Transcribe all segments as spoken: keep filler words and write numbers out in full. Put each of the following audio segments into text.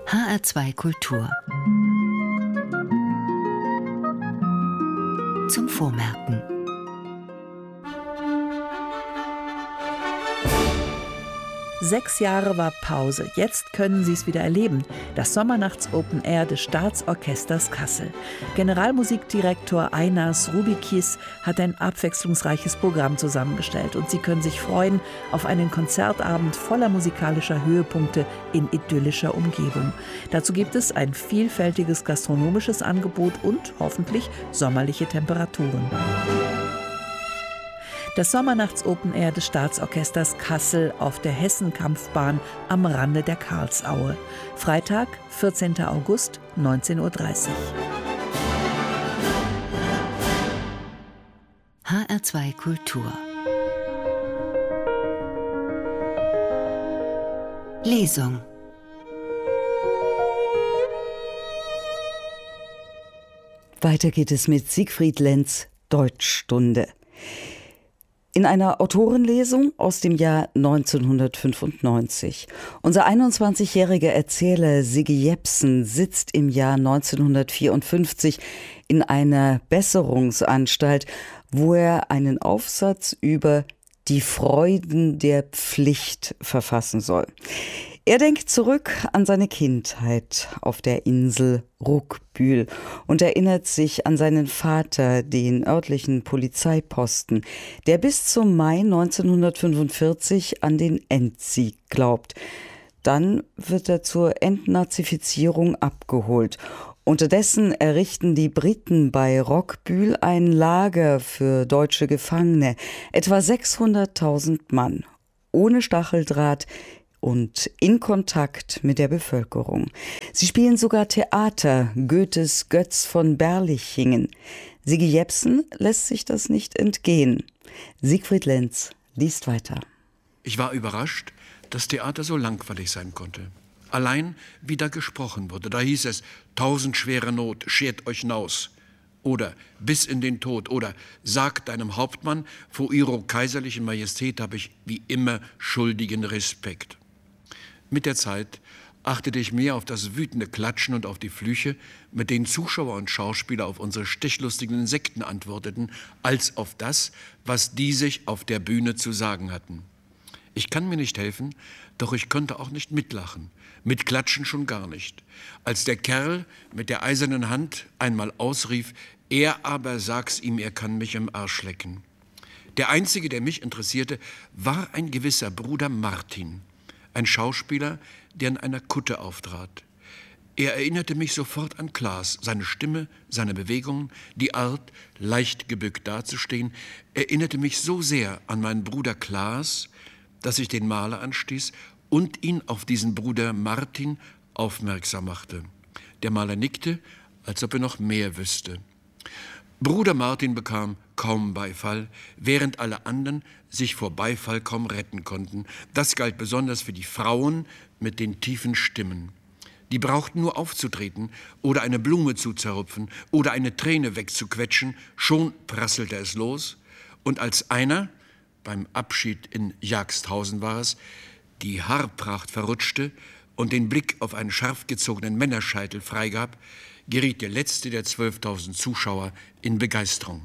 H R zwei Kultur. Zum Vormerken. Sechs Jahre war Pause. Jetzt können Sie es wieder erleben. Das Sommernachts-Open Air des Staatsorchesters Kassel. Generalmusikdirektor Einars Rubikis hat ein abwechslungsreiches Programm zusammengestellt. Und Sie können sich freuen auf einen Konzertabend voller musikalischer Höhepunkte in idyllischer Umgebung. Dazu gibt es ein vielfältiges gastronomisches Angebot und hoffentlich sommerliche Temperaturen. Das Sommernachts-Open Air des Staatsorchesters Kassel auf der Hessenkampfbahn am Rande der Karlsaue. Freitag, vierzehnten August, neunzehn Uhr dreißig. H R zwei Kultur. Lesung. Weiter geht es mit Siegfried Lenz, Deutschstunde. In einer Autorenlesung aus dem Jahr neunzehnhundertfünfundneunzig. Unser einundzwanzigjähriger Erzähler Siggi Jepsen sitzt im Jahr neunzehnhundertvierundfünfzig in einer Besserungsanstalt, wo er einen Aufsatz über die Freuden der Pflicht verfassen soll. Er denkt zurück an seine Kindheit auf der Insel Ruckbühl und erinnert sich an seinen Vater, den örtlichen Polizeiposten, der bis zum Mai neunzehnhundertfünfundvierzig an den Endsieg glaubt. Dann wird er zur Entnazifizierung abgeholt. Unterdessen errichten die Briten bei Rockbühl ein Lager für deutsche Gefangene, etwa sechshunderttausend Mann, ohne Stacheldraht und in Kontakt mit der Bevölkerung. Sie spielen sogar Theater, Goethes Götz von Berlichingen. Siggi Jepsen lässt sich das nicht entgehen. Siegfried Lenz liest weiter. Ich war überrascht, dass Theater so langweilig sein konnte. Allein, wie da gesprochen wurde, da hieß es, tausend schwere Not, schert euch naus. Oder bis in den Tod. Oder sagt deinem Hauptmann, vor ihrer kaiserlichen Majestät habe ich wie immer schuldigen Respekt. Mit der Zeit achtete ich mehr auf das wütende Klatschen und auf die Flüche, mit denen Zuschauer und Schauspieler auf unsere stechlustigen Insekten antworteten, als auf das, was die sich auf der Bühne zu sagen hatten. Ich kann mir nicht helfen, doch ich konnte auch nicht mitlachen, mit Klatschen schon gar nicht. Als der Kerl mit der eisernen Hand einmal ausrief, er aber sag's ihm, er kann mich im Arsch lecken. Der Einzige, der mich interessierte, war ein gewisser Bruder Martin. Ein Schauspieler, der in einer Kutte auftrat. Er erinnerte mich sofort an Klaas, seine Stimme, seine Bewegungen, die Art, leicht gebückt dazustehen, erinnerte mich so sehr an meinen Bruder Klaas, dass ich den Maler anstieß und ihn auf diesen Bruder Martin aufmerksam machte. Der Maler nickte, als ob er noch mehr wüsste. Bruder Martin bekam kaum Beifall, während alle anderen sich vor Beifall kaum retten konnten. Das galt besonders für die Frauen mit den tiefen Stimmen. Die brauchten nur aufzutreten oder eine Blume zu zerrupfen oder eine Träne wegzuquetschen, schon prasselte es los. Und als einer, beim Abschied in Jagsthausen war es, die Haarpracht verrutschte und den Blick auf einen scharf gezogenen Männerscheitel freigab, geriet der letzte der zwölftausend Zuschauer in Begeisterung.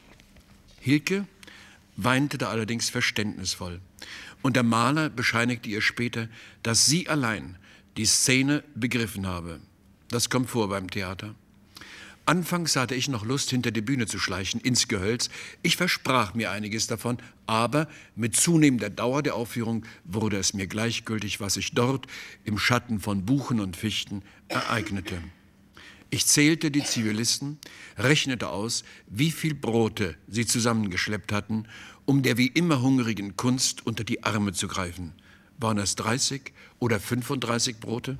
Hilke weinte da allerdings verständnisvoll. Und der Maler bescheinigte ihr später, dass sie allein die Szene begriffen habe. Das kommt vor beim Theater. Anfangs hatte ich noch Lust, hinter die Bühne zu schleichen, ins Gehölz. Ich versprach mir einiges davon, aber mit zunehmender Dauer der Aufführung wurde es mir gleichgültig, was sich dort im Schatten von Buchen und Fichten ereignete. Ich zählte die Zivilisten, rechnete aus, wie viel Brote sie zusammengeschleppt hatten, um der wie immer hungrigen Kunst unter die Arme zu greifen. Waren es dreißig oder fünfunddreißig Brote?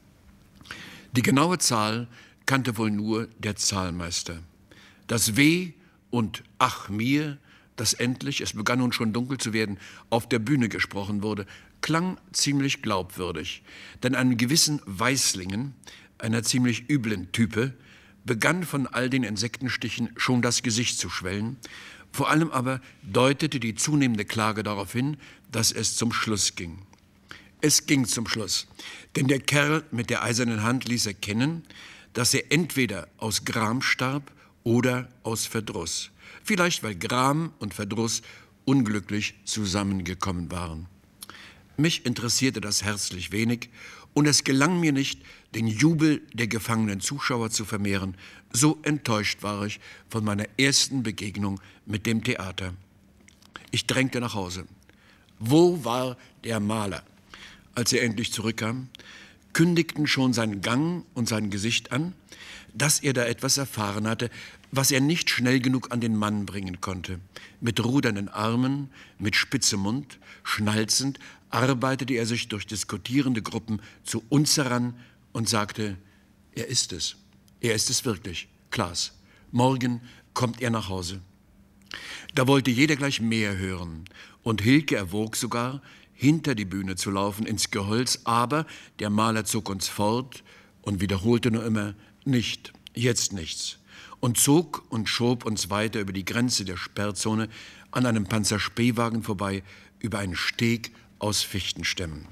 Die genaue Zahl kannte wohl nur der Zahlmeister. Das Weh und Ach mir, das endlich, es begann nun schon dunkel zu werden, auf der Bühne gesprochen wurde, klang ziemlich glaubwürdig. Denn einen gewissen Weißlingen, einer ziemlich üblen Type, begann von all den Insektenstichen schon das Gesicht zu schwellen. Vor allem aber deutete die zunehmende Klage darauf hin, dass es zum Schluss ging. Es ging zum Schluss, denn der Kerl mit der eisernen Hand ließ erkennen, dass er entweder aus Gram starb oder aus Verdruss. Vielleicht, weil Gram und Verdruss unglücklich zusammengekommen waren. Mich interessierte das herzlich wenig und es gelang mir nicht, den Jubel der gefangenen Zuschauer zu vermehren. So enttäuscht war ich von meiner ersten Begegnung mit dem Theater. Ich drängte nach Hause. Wo war der Maler? Als er endlich zurückkam, kündigten schon sein Gang und sein Gesicht an, dass er da etwas erfahren hatte, was er nicht schnell genug an den Mann bringen konnte. Mit rudernden Armen, mit spitzem Mund, schnalzend, arbeitete er sich durch diskutierende Gruppen zu uns heran und sagte, er ist es, er ist es wirklich, Klaas. Morgen kommt er nach Hause. Da wollte jeder gleich mehr hören und Hilke erwog sogar, hinter die Bühne zu laufen, ins Gehölz, aber der Maler zog uns fort und wiederholte nur immer, nicht, jetzt nichts, und zog und schob uns weiter über die Grenze der Sperrzone an einem Panzerspähwagen vorbei, über einen Steg aus Fichtenstämmen.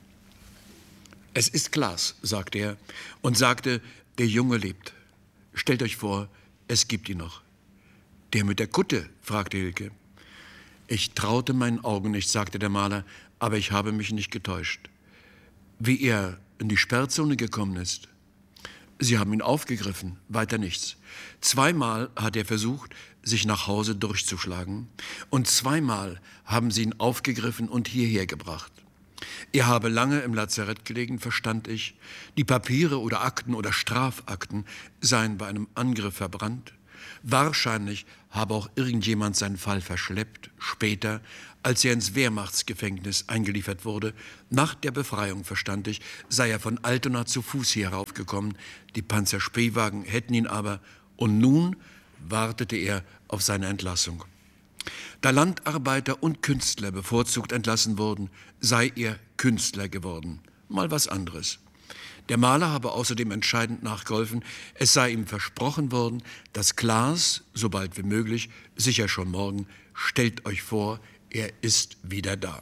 Es ist Klaas, sagte er, und sagte, der Junge lebt. Stellt euch vor, es gibt ihn noch. Der mit der Kutte, fragte Hilke. Ich traute meinen Augen nicht, sagte der Maler, aber ich habe mich nicht getäuscht. Wie er in die Sperrzone gekommen ist. Sie haben ihn aufgegriffen, weiter nichts. Zweimal hat er versucht, sich nach Hause durchzuschlagen, und zweimal haben sie ihn aufgegriffen und hierher gebracht. Er habe lange im Lazarett gelegen, verstand ich. Die Papiere oder Akten oder Strafakten seien bei einem Angriff verbrannt. Wahrscheinlich habe auch irgendjemand seinen Fall verschleppt, später, als er ins Wehrmachtsgefängnis eingeliefert wurde. Nach der Befreiung, verstand ich, sei er von Altona zu Fuß hier heraufgekommen. Die Panzerspähwagen hätten ihn aber, und nun wartete er auf seine Entlassung. Da Landarbeiter und Künstler bevorzugt entlassen wurden, sei er Künstler geworden. Mal was anderes. Der Maler habe außerdem entscheidend nachgeholfen, es sei ihm versprochen worden, dass Klaas, so bald wie möglich, sicher schon morgen, stellt euch vor, er ist wieder da.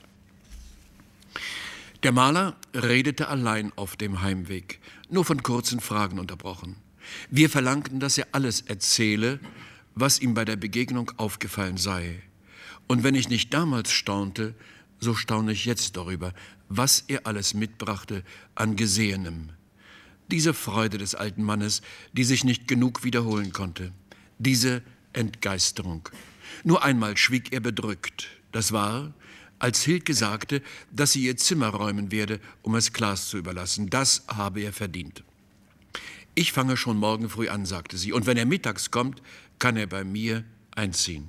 Der Maler redete allein auf dem Heimweg, nur von kurzen Fragen unterbrochen. Wir verlangten, dass er alles erzähle, was ihm bei der Begegnung aufgefallen sei. Und wenn ich nicht damals staunte, so staune ich jetzt darüber, was er alles mitbrachte an Gesehenem. Diese Freude des alten Mannes, die sich nicht genug wiederholen konnte. Diese Entgeisterung. Nur einmal schwieg er bedrückt. Das war, als Hilke sagte, dass sie ihr Zimmer räumen werde, um es Klaas zu überlassen. Das habe er verdient. Ich fange schon morgen früh an, sagte sie, und wenn er mittags kommt, kann er bei mir einziehen.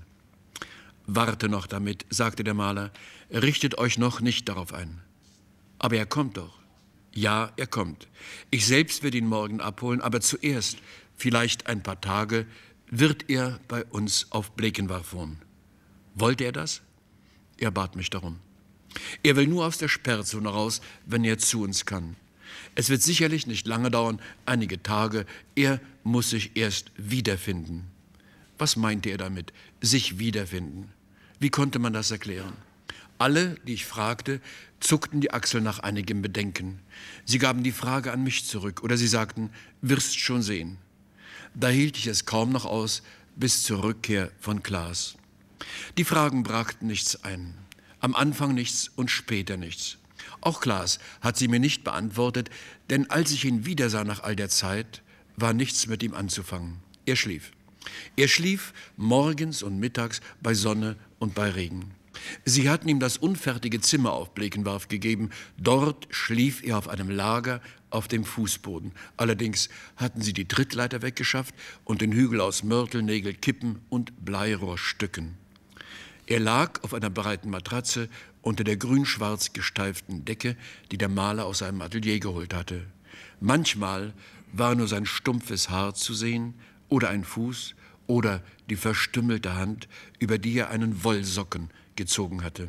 Warte noch damit, sagte der Maler, richtet euch noch nicht darauf ein. Aber er kommt doch. Ja, er kommt. Ich selbst werde ihn morgen abholen, aber zuerst, vielleicht ein paar Tage, wird er bei uns auf Blekenwarf wohnen. Wollte er das? Er bat mich darum. Er will nur aus der Sperrzone raus, wenn er zu uns kann. Es wird sicherlich nicht lange dauern, einige Tage. Er muss sich erst wiederfinden. Was meinte er damit, sich wiederfinden? Wie konnte man das erklären? Alle, die ich fragte, zuckten die Achseln nach einigem Bedenken. Sie gaben die Frage an mich zurück oder sie sagten, wirst schon sehen. Da hielt ich es kaum noch aus, bis zur Rückkehr von Klaas. Die Fragen brachten nichts ein. Am Anfang nichts und später nichts. Auch Klaas hat sie mir nicht beantwortet, denn als ich ihn wiedersah nach all der Zeit, war nichts mit ihm anzufangen. Er schlief. Er schlief morgens und mittags bei Sonne und bei Regen. Sie hatten ihm das unfertige Zimmer auf Blekenwarf gegeben. Dort schlief er auf einem Lager auf dem Fußboden. Allerdings hatten sie die Trittleiter weggeschafft und den Hügel aus Mörtelnägel, Kippen und Bleirohrstücken. Er lag auf einer breiten Matratze unter der grün-schwarz gesteiften Decke, die der Maler aus seinem Atelier geholt hatte. Manchmal war nur sein stumpfes Haar zu sehen oder ein Fuß oder die verstümmelte Hand, über die er einen Wollsocken gezogen hatte.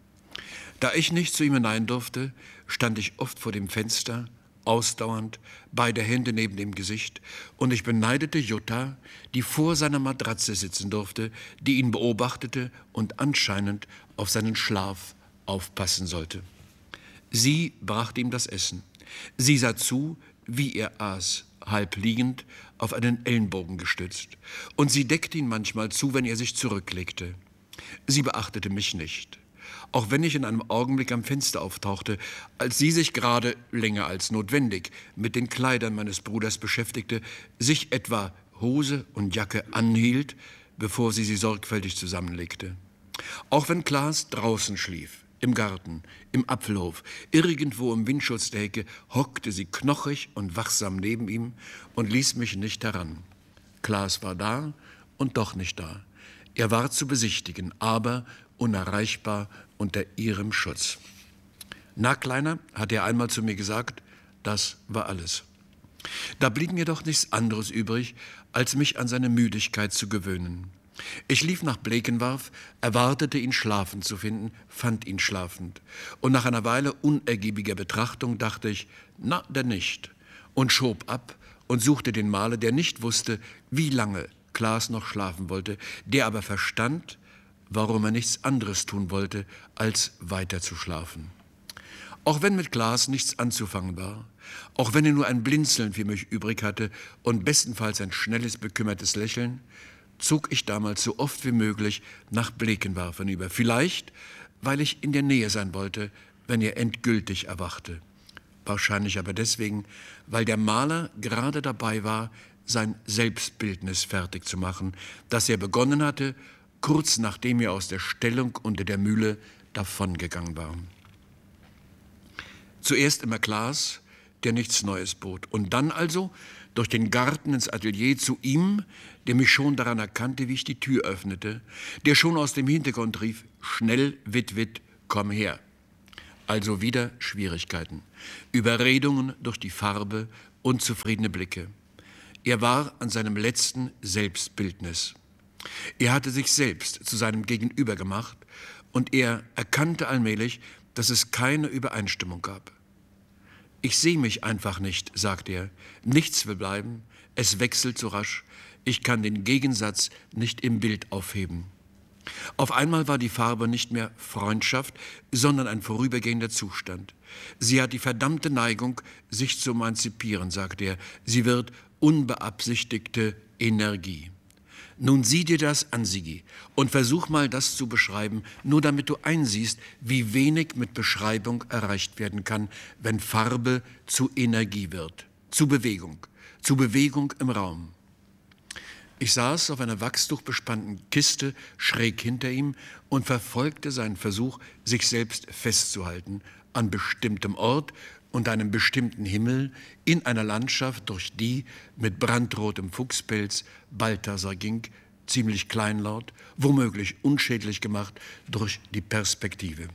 Da ich nicht zu ihm hinein durfte, stand ich oft vor dem Fenster, ausdauernd, beide Hände neben dem Gesicht, und ich beneidete Jutta, die vor seiner Matratze sitzen durfte, die ihn beobachtete und anscheinend auf seinen Schlaf aufpassen sollte. Sie brachte ihm das Essen. Sie sah zu, wie er aß, halb liegend, auf einen Ellenbogen gestützt. Und sie deckte ihn manchmal zu, wenn er sich zurücklegte. Sie beachtete mich nicht. Auch wenn ich in einem Augenblick am Fenster auftauchte, als sie sich gerade, länger als notwendig, mit den Kleidern meines Bruders beschäftigte, sich etwa Hose und Jacke anhielt, bevor sie sie sorgfältig zusammenlegte. Auch wenn Klaas draußen schlief, im Garten, im Apfelhof, irgendwo im Windschutz der Hecke, hockte sie knochig und wachsam neben ihm und ließ mich nicht heran. Klaas war da und doch nicht da. Er war zu besichtigen, aber unerreichbar unter ihrem Schutz. Na, Kleiner, hat er einmal zu mir gesagt, das war alles. Da blieb mir doch nichts anderes übrig, als mich an seine Müdigkeit zu gewöhnen. Ich lief nach Blekenwarf, erwartete ihn schlafend zu finden, fand ihn schlafend. Und nach einer Weile unergiebiger Betrachtung dachte ich, na, denn nicht. Und schob ab und suchte den Maler, der nicht wusste, wie lange Klaas noch schlafen wollte, der aber verstand, warum er nichts anderes tun wollte, als weiter zu schlafen. Auch wenn mit Klaas nichts anzufangen war, auch wenn er nur ein Blinzeln für mich übrig hatte und bestenfalls ein schnelles, bekümmertes Lächeln, zog ich damals so oft wie möglich nach Blekenwarf hinüber. Vielleicht, weil ich in der Nähe sein wollte, wenn er endgültig erwachte. Wahrscheinlich aber deswegen, weil der Maler gerade dabei war, sein Selbstbildnis fertig zu machen, das er begonnen hatte, kurz nachdem er aus der Stellung unter der Mühle davongegangen war. Zuerst immer Klaas, der nichts Neues bot. Und dann also durch den Garten ins Atelier zu ihm, der mich schon daran erkannte, wie ich die Tür öffnete, der schon aus dem Hintergrund rief, schnell, Witt, Witt, komm her. Also wieder Schwierigkeiten, Überredungen durch die Farbe, unzufriedene Blicke. Er war an seinem letzten Selbstbildnis. Er hatte sich selbst zu seinem Gegenüber gemacht und er erkannte allmählich, dass es keine Übereinstimmung gab. Ich sehe mich einfach nicht, sagte er. Nichts will bleiben, es wechselt so rasch. Ich kann den Gegensatz nicht im Bild aufheben. Auf einmal war die Farbe nicht mehr Freundschaft, sondern ein vorübergehender Zustand. Sie hat die verdammte Neigung, sich zu emanzipieren, sagte er. Sie wird unbeabsichtigte Energie. Nun sieh dir das an, Sigi, und versuch mal, das zu beschreiben, nur damit du einsiehst, wie wenig mit Beschreibung erreicht werden kann, wenn Farbe zu Energie wird, zu Bewegung, zu Bewegung im Raum. Ich saß auf einer wachstuchbespannten Kiste schräg hinter ihm und verfolgte seinen Versuch, sich selbst festzuhalten, an bestimmtem Ort und einem bestimmten Himmel in einer Landschaft, durch die mit brandrotem Fuchspelz Balthasar ging, ziemlich kleinlaut, womöglich unschädlich gemacht durch die Perspektive.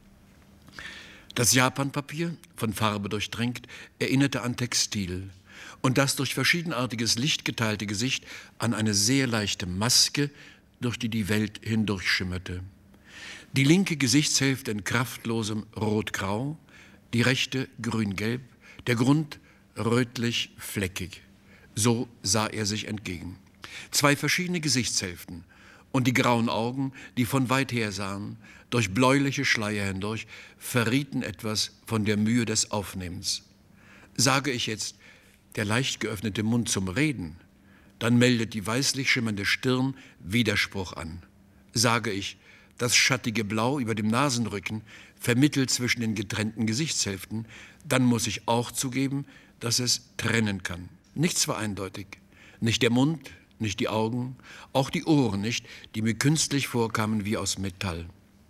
Das Japanpapier, von Farbe durchtränkt, erinnerte an Textil und das durch verschiedenartiges Licht geteilte Gesicht an eine sehr leichte Maske, durch die die Welt hindurchschimmerte. Die linke Gesichtshälfte in kraftlosem Rot-Grau, die rechte grün-gelb, der Grund rötlich-fleckig. So sah er sich entgegen. Zwei verschiedene Gesichtshälften und die grauen Augen, die von weit her sahen, durch bläuliche Schleier hindurch, verrieten etwas von der Mühe des Aufnehmens. Sage ich jetzt, der leicht geöffnete Mund zum Reden, dann meldet die weißlich schimmernde Stirn Widerspruch an. Sage ich, das schattige Blau über dem Nasenrücken vermittelt zwischen den getrennten Gesichtshälften, dann muss ich auch zugeben, dass es trennen kann. Nichts war eindeutig. Nicht der Mund, nicht die Augen, auch die Ohren nicht, die mir künstlich vorkamen wie aus Metall.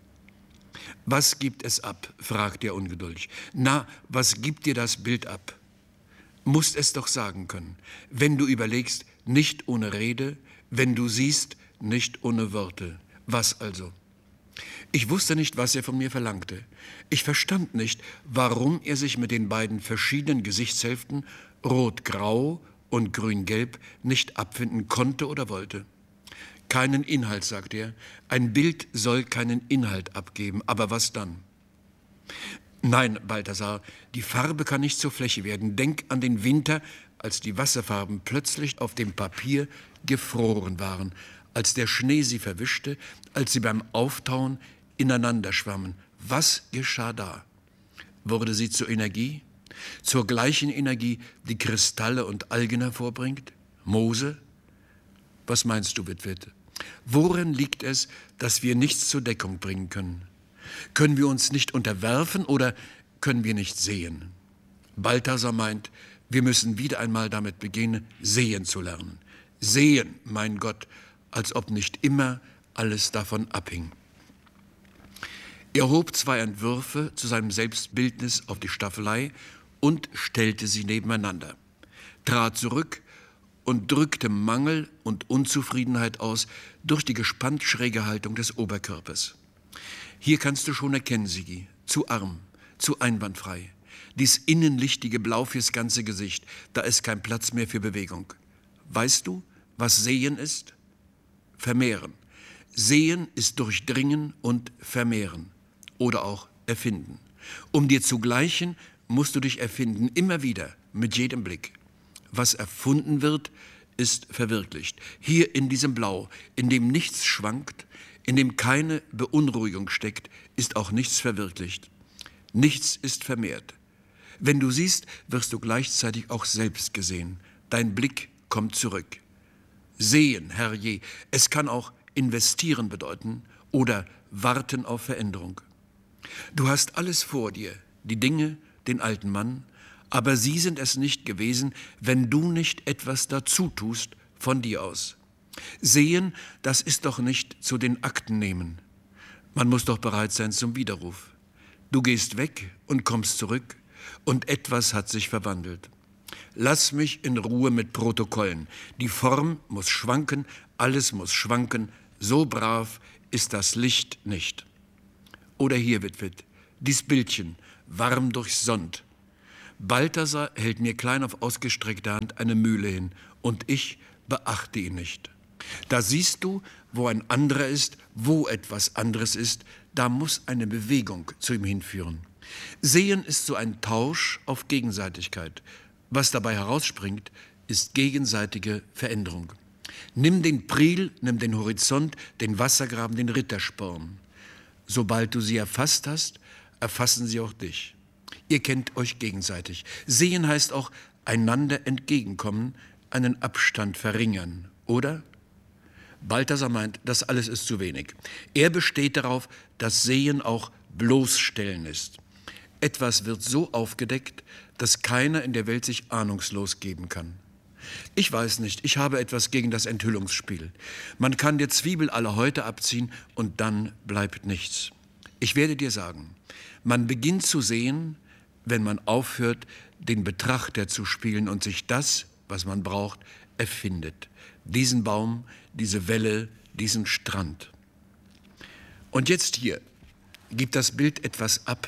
Was gibt es ab? Fragte er ungeduldig. Na, was gibt dir das Bild ab? Musst es doch sagen können. Wenn du überlegst, nicht ohne Rede, wenn du siehst, nicht ohne Worte. Was also? Ich wusste nicht, was er von mir verlangte. Ich verstand nicht, warum er sich mit den beiden verschiedenen Gesichtshälften, rot-grau und grün-gelb, nicht abfinden konnte oder wollte. Keinen Inhalt, sagte er. Ein Bild soll keinen Inhalt abgeben. Aber was dann? Nein, Balthasar, die Farbe kann nicht zur Fläche werden. Denk an den Winter, als die Wasserfarben plötzlich auf dem Papier gefroren waren, als der Schnee sie verwischte, als sie beim Auftauen ineinander schwammen. Was geschah da? Wurde sie zur Energie? Zur gleichen Energie, die Kristalle und Algen hervorbringt? Mose? Was meinst du, Witwit? Worin liegt es, dass wir nichts zur Deckung bringen können? Können wir uns nicht unterwerfen oder können wir nicht sehen? Balthasar meint, wir müssen wieder einmal damit beginnen, sehen zu lernen. Sehen, mein Gott, als ob nicht immer alles davon abhing. Er hob zwei Entwürfe zu seinem Selbstbildnis auf die Staffelei und stellte sie nebeneinander, trat zurück und drückte Mangel und Unzufriedenheit aus durch die gespannt schräge Haltung des Oberkörpers. Hier kannst du schon erkennen, Sigi, zu arm, zu einwandfrei. Dies innenlichtige Blau fürs ganze Gesicht, da ist kein Platz mehr für Bewegung. Weißt du, was Sehen ist? Vermehren. Sehen ist durchdringen und vermehren oder auch erfinden. Um dir zu gleichen, musst du dich erfinden, immer wieder, mit jedem Blick. Was erfunden wird, ist verwirklicht. Hier in diesem Blau, in dem nichts schwankt, in dem keine Beunruhigung steckt, ist auch nichts verwirklicht. Nichts ist vermehrt. Wenn du siehst, wirst du gleichzeitig auch selbst gesehen. Dein Blick kommt zurück. Sehen, Herrje, es kann auch investieren bedeuten oder warten auf Veränderung. Du hast alles vor dir, die Dinge, den alten Mann, aber sie sind es nicht gewesen, wenn du nicht etwas dazu tust von dir aus. Sehen, das ist doch nicht zu den Akten nehmen. Man muss doch bereit sein zum Widerruf. Du gehst weg und kommst zurück und etwas hat sich verwandelt. Lass mich in Ruhe mit Protokollen. Die Form muss schwanken, alles muss schwanken. So brav ist das Licht nicht. Oder hier, Witwit, dies Bildchen, warm durchsonnt. Balthasar hält mir klein auf ausgestreckter Hand eine Mühle hin und ich beachte ihn nicht. Da siehst du, wo ein anderer ist, wo etwas anderes ist, da muss eine Bewegung zu ihm hinführen. Sehen ist so ein Tausch auf Gegenseitigkeit. Was dabei herausspringt, ist gegenseitige Veränderung. Nimm den Priel, nimm den Horizont, den Wassergraben, den Rittersporn. Sobald du sie erfasst hast, erfassen sie auch dich. Ihr kennt euch gegenseitig. Sehen heißt auch einander entgegenkommen, einen Abstand verringern, oder? Balthasar meint, das alles ist zu wenig. Er besteht darauf, dass Sehen auch bloßstellen ist. Etwas wird so aufgedeckt, dass keiner in der Welt sich ahnungslos geben kann. Ich weiß nicht, ich habe etwas gegen das Enthüllungsspiel. Man kann der Zwiebel alle Häute abziehen und dann bleibt nichts. Ich werde dir sagen, man beginnt zu sehen, wenn man aufhört, den Betrachter zu spielen und sich das, was man braucht, erfindet. Diesen Baum, diese Welle, diesen Strand. Und jetzt hier, gibt das Bild etwas ab.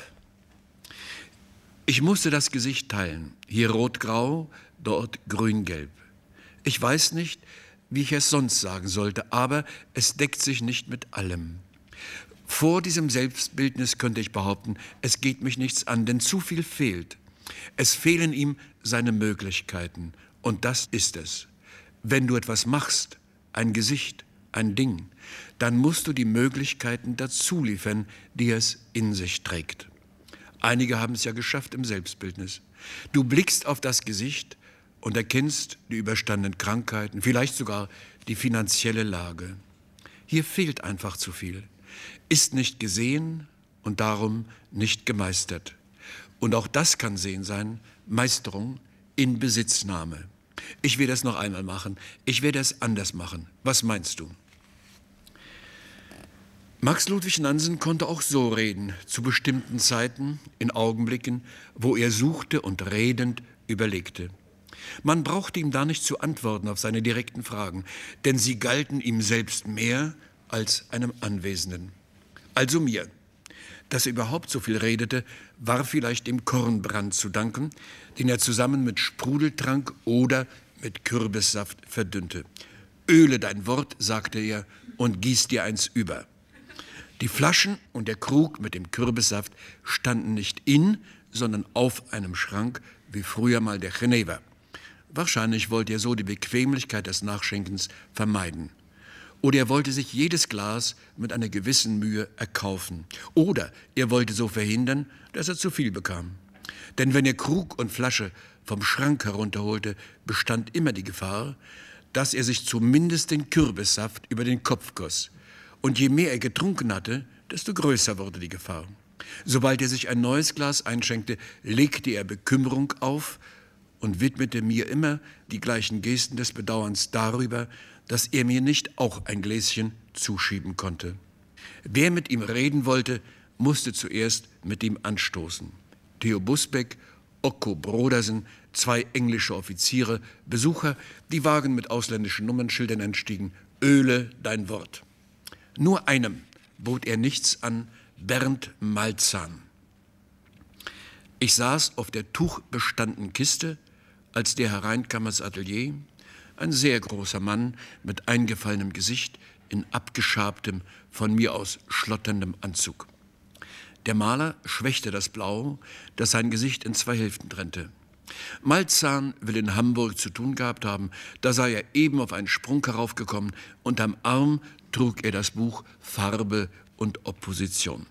Ich musste das Gesicht teilen, hier rot-grau, dort grün-gelb. Ich weiß nicht, wie ich es sonst sagen sollte, aber es deckt sich nicht mit allem. Vor diesem Selbstbildnis könnte ich behaupten, es geht mich nichts an, denn zu viel fehlt. Es fehlen ihm seine Möglichkeiten und das ist es. Wenn du etwas machst, ein Gesicht, ein Ding, dann musst du die Möglichkeiten dazu liefern, die es in sich trägt. Einige haben es ja geschafft im Selbstbildnis. Du blickst auf das Gesicht und erkennst die überstandenen Krankheiten, vielleicht sogar die finanzielle Lage. Hier fehlt einfach zu viel, ist nicht gesehen und darum nicht gemeistert. Und auch das kann Sehen sein, Meisterung in Besitznahme. Ich werde es noch einmal machen, ich werde es anders machen. Was meinst du? Max Ludwig Nansen konnte auch so reden, zu bestimmten Zeiten, in Augenblicken, wo er suchte und redend überlegte. Man brauchte ihm da nicht zu antworten auf seine direkten Fragen, denn sie galten ihm selbst mehr als einem Anwesenden. Also mir. Dass er überhaupt so viel redete, war vielleicht dem Kornbrand zu danken, den er zusammen mit Sprudeltrank oder mit Kürbissaft verdünnte. Öle dein Wort, sagte er, und gieß dir eins über. Die Flaschen und der Krug mit dem Kürbissaft standen nicht in, sondern auf einem Schrank, wie früher mal der Genever. Wahrscheinlich wollte er so die Bequemlichkeit des Nachschenkens vermeiden. Oder er wollte sich jedes Glas mit einer gewissen Mühe erkaufen. Oder er wollte so verhindern, dass er zu viel bekam. Denn wenn er Krug und Flasche vom Schrank herunterholte, bestand immer die Gefahr, dass er sich zumindest den Kürbissaft über den Kopf goss. Und je mehr er getrunken hatte, desto größer wurde die Gefahr. Sobald er sich ein neues Glas einschenkte, legte er Bekümmerung auf und widmete mir immer die gleichen Gesten des Bedauerns darüber, dass er mir nicht auch ein Gläschen zuschieben konnte. Wer mit ihm reden wollte, musste zuerst mit ihm anstoßen. Theo Busbeck, Ocko Brodersen, zwei englische Offiziere, Besucher, die Wagen mit ausländischen Nummernschildern entstiegen. Öle, dein Wort. Nur einem bot er nichts an, Bernd Malzahn. Ich saß auf der tuchbestandenen Kiste, als der hereinkam ins Atelier, ein sehr großer Mann mit eingefallenem Gesicht in abgeschabtem, von mir aus schlotterndem Anzug. Der Maler schwächte das Blau, das sein Gesicht in zwei Hälften trennte. Malzahn will in Hamburg zu tun gehabt haben, da sei er eben auf einen Sprung heraufgekommen und am Arm trug er das Buch Farbe und Opposition.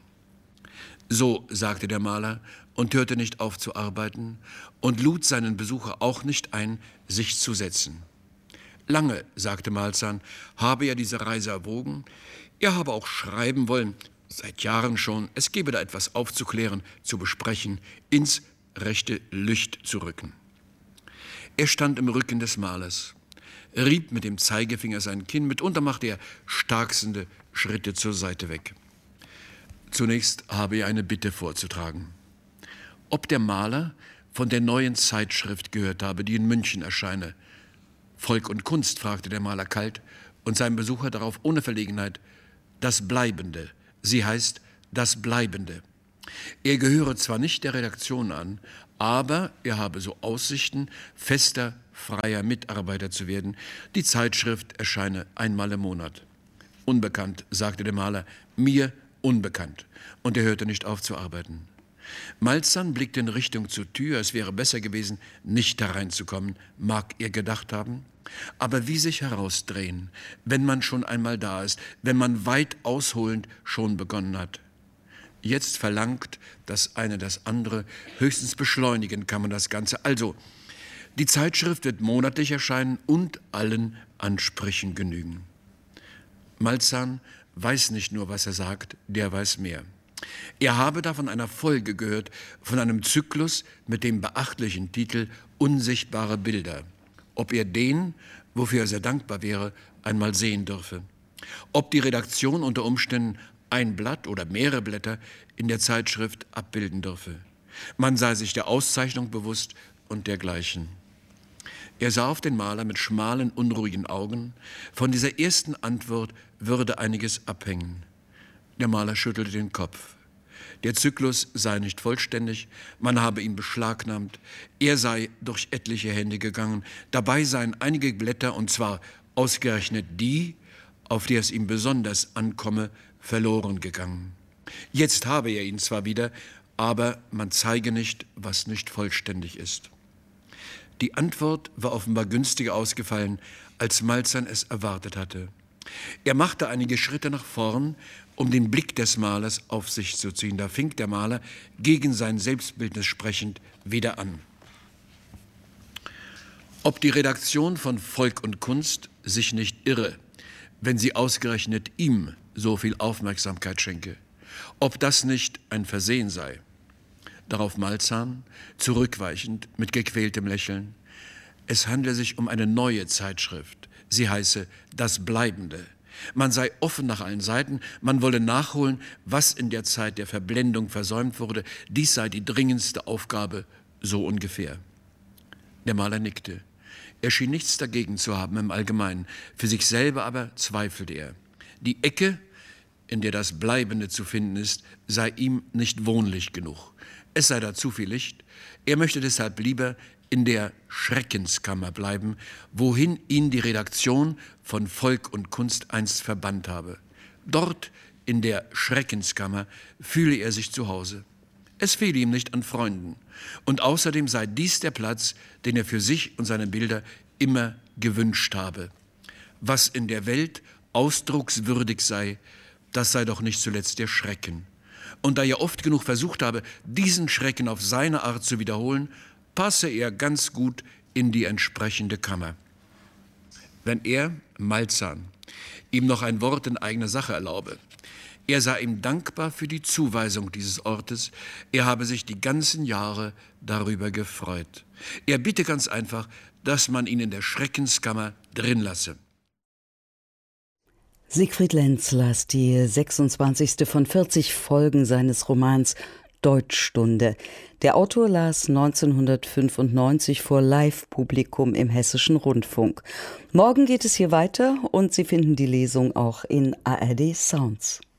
So, sagte der Maler und hörte nicht auf zu arbeiten und lud seinen Besucher auch nicht ein, sich zu setzen. Lange, sagte Malzahn, habe er diese Reise erwogen. Er habe auch schreiben wollen, seit Jahren schon, es gebe da etwas aufzuklären, zu besprechen, ins rechte Licht zu rücken. Er stand im Rücken des Malers, rieb mit dem Zeigefinger sein Kinn, mitunter machte er starksende Schritte zur Seite weg. Zunächst habe er eine Bitte vorzutragen. Ob der Maler von der neuen Zeitschrift gehört habe, die in München erscheine. Volk und Kunst, fragte der Maler kalt und sein Besucher darauf ohne Verlegenheit. Das Bleibende. Sie heißt Das Bleibende. Er gehöre zwar nicht der Redaktion an, aber er habe so Aussichten, fester, freier Mitarbeiter zu werden. Die Zeitschrift erscheine einmal im Monat. Unbekannt, sagte der Maler, mir unbekannt. Und er hörte nicht auf zu arbeiten. Malzahn blickte in Richtung zur Tür, es wäre besser gewesen, nicht hereinzukommen, mag er gedacht haben. Aber wie sich herausdrehen, wenn man schon einmal da ist, wenn man weit ausholend schon begonnen hat. Jetzt verlangt das eine das andere, höchstens beschleunigen kann man das Ganze. Also, die Zeitschrift wird monatlich erscheinen und allen Ansprüchen genügen. Malzahn weiß nicht nur, was er sagt, der weiß mehr. Er habe da von einer Folge gehört, von einem Zyklus mit dem beachtlichen Titel Unsichtbare Bilder. Ob er den, wofür er sehr dankbar wäre, einmal sehen dürfe. Ob die Redaktion unter Umständen ein Blatt oder mehrere Blätter in der Zeitschrift abbilden dürfe. Man sei sich der Auszeichnung bewusst und dergleichen. Er sah auf den Maler mit schmalen, unruhigen Augen. Von dieser ersten Antwort würde einiges abhängen. Der Maler schüttelte den Kopf. Der Zyklus sei nicht vollständig, man habe ihn beschlagnahmt, er sei durch etliche Hände gegangen, dabei seien einige Blätter, und zwar ausgerechnet die, auf die es ihm besonders ankomme, verloren gegangen. Jetzt habe er ihn zwar wieder, aber man zeige nicht, was nicht vollständig ist. Die Antwort war offenbar günstiger ausgefallen, als Malzahn es erwartet hatte. Er machte einige Schritte nach vorn, um den Blick des Malers auf sich zu ziehen. Da fing der Maler, gegen sein Selbstbildnis sprechend, wieder an. Ob die Redaktion von Volk und Kunst sich nicht irre, wenn sie ausgerechnet ihm so viel Aufmerksamkeit schenke, ob das nicht ein Versehen sei. Darauf Malzahn, zurückweichend, mit gequältem Lächeln. Es handle sich um eine neue Zeitschrift. Sie heiße Das Bleibende. Man sei offen nach allen Seiten, man wolle nachholen, was in der Zeit der Verblendung versäumt wurde. Dies sei die dringendste Aufgabe, so ungefähr. Der Maler nickte. Er schien nichts dagegen zu haben im Allgemeinen. Für sich selber aber zweifelte er. Die Ecke, in der das Bleibende zu finden ist, sei ihm nicht wohnlich genug. Es sei da zu viel Licht. Er möchte deshalb lieber in der Schreckenskammer bleiben, wohin ihn die Redaktion von Volk und Kunst einst verbannt habe. Dort, in der Schreckenskammer, fühle er sich zu Hause. Es fehle ihm nicht an Freunden. Und außerdem sei dies der Platz, den er für sich und seine Bilder immer gewünscht habe. Was in der Welt ausdruckswürdig sei, das sei doch nicht zuletzt der Schrecken. Und da er oft genug versucht habe, diesen Schrecken auf seine Art zu wiederholen, passe er ganz gut in die entsprechende Kammer. Wenn er, Malzahn, ihm noch ein Wort in eigener Sache erlaube, er sei ihm dankbar für die Zuweisung dieses Ortes, er habe sich die ganzen Jahre darüber gefreut. Er bitte ganz einfach, dass man ihn in der Schreckenskammer drin lasse. Siegfried Lenz las die sechsundzwanzigste von vierzig Folgen seines Romans Deutschstunde. Der Autor las neunzehnhundertfünfundneunzig vor Live-Publikum im Hessischen Rundfunk. Morgen geht es hier weiter und Sie finden die Lesung auch in A R D Sounds.